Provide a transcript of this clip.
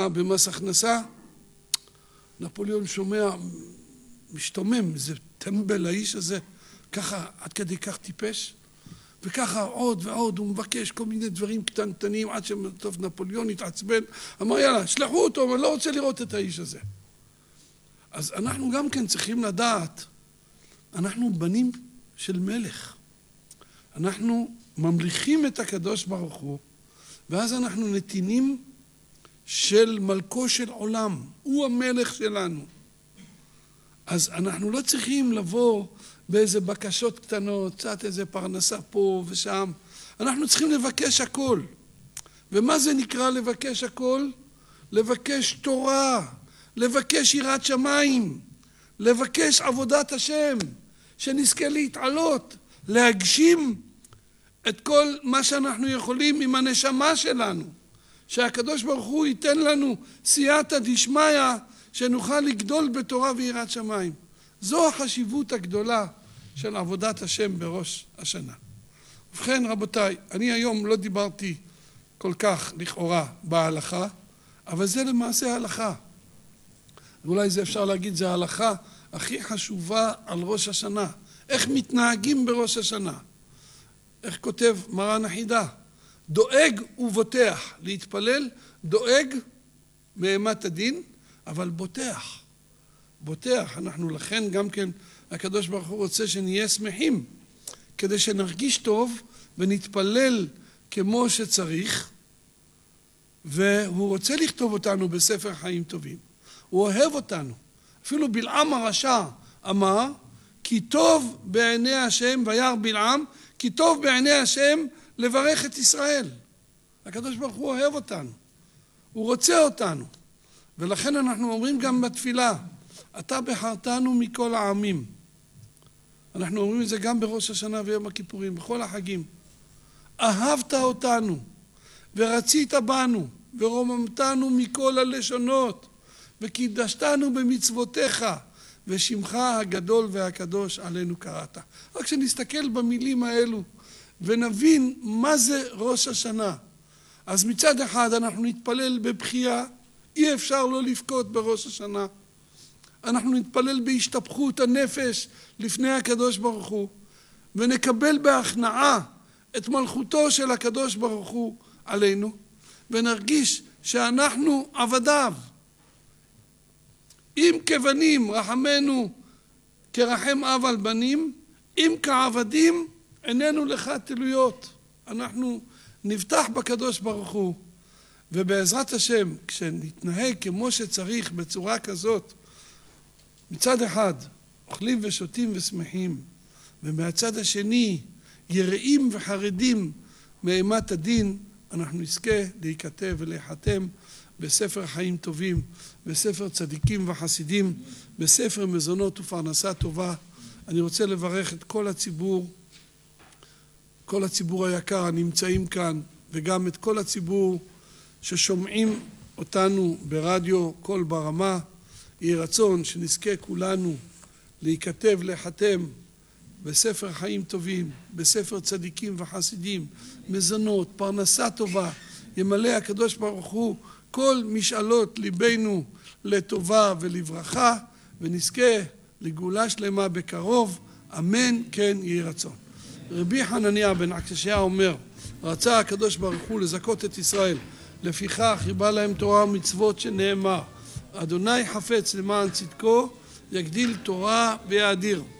היה במס הכנסה, נפוליאון שומע, משתומם, זה טמבל האיש הזה, ככה, עד כדי כך טיפש, וככה עוד ועוד הוא מבקש כל מיני דברים קטנטנים, עד שטוב נפוליאון התעצבן, אמר יאללה, שלחו אותו, אני לא רוצה לראות את האיש הזה. אז אנחנו גם כן צריכים לדעת, אנחנו בנים של מלך. אנחנו ממליכים את הקדוש ברוך הוא, ואז אנחנו נתינים של מלכו של עולם. הוא המלך שלנו. אז אנחנו לא צריכים לבוא באיזה בקשות קטנות, קצת איזה פרנסה פה ושם. אנחנו צריכים לבקש הכל. ומה זה נקרא לבקש הכל? לבקש תורה, לבקש יראת שמיים, לבקש עבודת השם, שנזכה להתעלות, להגשים את כל מה שאנחנו יכולים עם הנשמה שלנו, שהקדוש ברוך הוא ייתן לנו סייעתא דשמיא, שנוכל לגדול בתורה ויראת שמיים. זו החשיבות הגדולה של עבודת השם בראש השנה. ובכן רבותיי, אני היום לא דיברתי כל כך לכאורה בהלכה, אבל זה למעשה ההלכה. ואולי זה אפשר להגיד, זה ההלכה הכי חשובה על ראש השנה. איך מתנהגים בראש השנה? איך כותב מרן החידה? דואג ובוטח. להתפלל, דואג מאימת הדין, אבל בוטח. בוטח. אנחנו לכן גם כן, הקדוש ברוך הוא רוצה שנהיה שמחים, כדי שנרגיש טוב ונתפלל כמו שצריך, והוא רוצה לכתוב אותנו בספר חיים טובים. הוא אוהב אותנו. אפילו בלעם הרשע אמר, כי טוב בעיני השם, וירא בלעם, כי טוב בעיני השם לברך את ישראל. הקדוש ברוך הוא אוהב אותנו. הוא רוצה אותנו. ולכן אנחנו אומרים גם בתפילה, אתה בחרתנו מכל העמים. אנחנו אומרים את זה גם בראש השנה ויום הכיפורים, בכל החגים. אהבת אותנו, ורצית בנו, ורוממתנו מכל הלשונות, וקידשתנו במצוותיך, ושמך הגדול והקדוש עלינו קראת. רק שנסתכל במילים האלו, ונבין מה זה ראש השנה. אז מצד אחד אנחנו נתפלל בבכייה, אי אפשר לא לבכות בראש השנה. אנחנו נתפלל בהשתפכות הנפש לפני הקדוש ברוך הוא, ונקבל בהכנעה את מלכותו של הקדוש ברוך הוא עלינו, ונרגיש שאנחנו עבדיו. אם כבנים רחמנו כרחם אב על בנים, אם כעבדים עינינו לך תלויות. אנחנו נבטח בקדוש ברוך הוא, ובעזרת השם כשנתנהג כמו שצריך בצורה כזאת, מצד אחד אוכלים ושותים ושמחים, ומהצד השני יראים וחרדים מאימת הדין, אנחנו נזכה להיכתב ולהיחתם בספר חיים טובים, בספר צדיקים וחסידים, בספר מזונות ופרנסה טובה. אני רוצה לברך את כל הציבור היקר הנמצאים כאן, וגם את כל הציבור ששומעים אותנו ברדיו קול ברמה. יהי רצון שנזכה כולנו להיכתב, להיחתם בספר חיים טובים, בספר צדיקים וחסידים, מזונות, פרנסה טובה. ימלא הקדוש ברוך הוא כל משאלות ליבנו לטובה ולברכה, ונזכה לגאולה שלמה בקרוב. אמן כן יהי רצון. רבי חנניה בן עקשיא אומר, רצה הקדוש ברוך הוא לזכות את ישראל, לפיכך חיבה להם תורה ומצוות, שנאמר, אדוני חפץ למען צדקו, יגדיל תורה ויאדיר.